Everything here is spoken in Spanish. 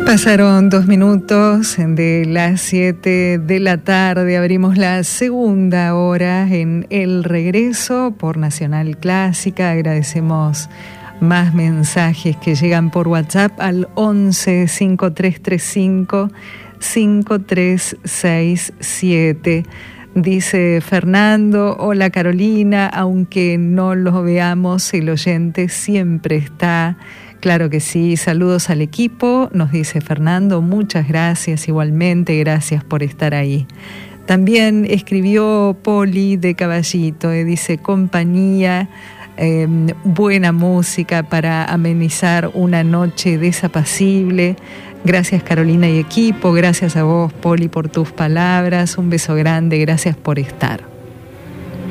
Pasaron 2 minutos de las 7 de la tarde. Abrimos la segunda hora en El Regreso por Nacional Clásica. Agradecemos más mensajes que llegan por WhatsApp al 11 5335 5367. Dice Fernando: hola Carolina, aunque no los veamos, el oyente siempre está. Claro que sí, saludos al equipo, nos dice Fernando, muchas gracias, igualmente, gracias por estar ahí. También escribió Poli de Caballito, dice compañía, buena música para amenizar una noche desapacible. Gracias Carolina y equipo, gracias a vos Poli por tus palabras, un beso grande, gracias por estar.